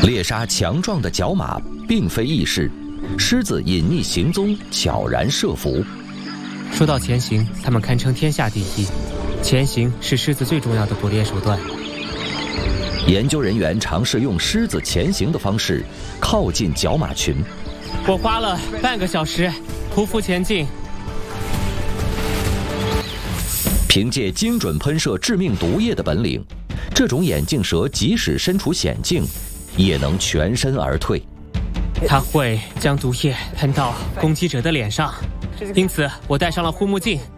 猎杀强壮的角马并非易事，狮子隐匿行踪，悄然设伏。 说到潜行，它们堪称天下第一。潜行是狮子最重要的捕猎手段。 研究人员尝试用狮子潜行的方式靠近角马群。 我花了半个小时匍匐前进。 凭借精准喷射致命毒液的本领，这种眼镜蛇即使身处险境，也能全身而退。 它会将毒液喷到攻击者的脸上，因此我戴上了护目镜，